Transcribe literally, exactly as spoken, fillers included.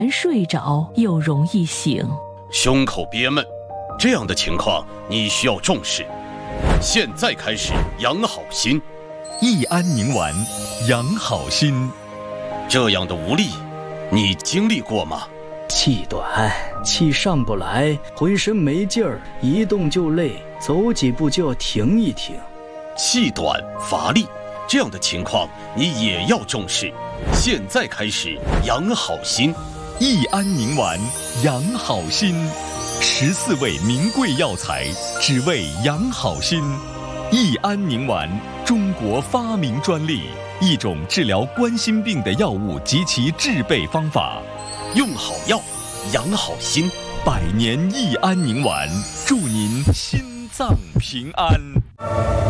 睡着又容易醒。 胸口憋闷，这样的情况你需要重视。现在开始养好心。 益安宁丸，养好心。 这样的无力，你经历过吗？ 气短，气上不来，浑身没劲儿，一动就累，走几步就要停一停。 气短乏力，这样的情况你也要重视。现在开始养好心。 益安宁丸，养好心。十四味名贵药材，只为养好心。益安宁丸，中国发明专利，一种治疗冠心病的药物及其制备方法。 用好药，养好心。 百年益安宁丸，祝您心脏平安。